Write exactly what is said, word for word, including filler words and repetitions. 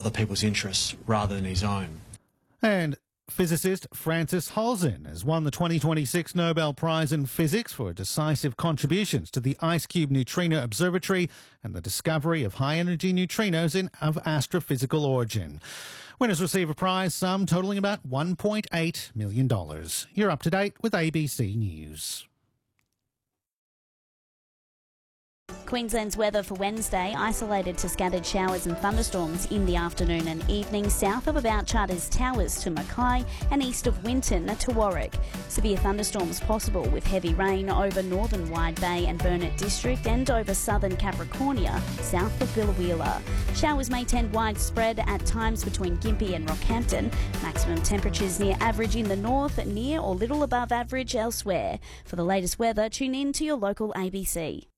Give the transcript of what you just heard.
other people's interests rather than his own. And physicist Frances Halzen has won the twenty twenty-six Nobel Prize in Physics for decisive contributions to the IceCube Neutrino Observatory and the discovery of high-energy neutrinos in, of astrophysical origin. Winners receive a prize sum totalling about one point eight million dollars. You're up to date with A B C News. Queensland's weather for Wednesday, isolated to scattered showers and thunderstorms in the afternoon and evening, south of about Charters Towers to Mackay and east of Winton to Warwick. Severe thunderstorms possible with heavy rain over northern Wide Bay and Burnett District and over southern Capricornia, south of Biloela. Showers may tend widespread at times between Gympie and Rockhampton. Maximum temperatures near average in the north, near or little above average elsewhere. For the latest weather, tune in to your local A B C.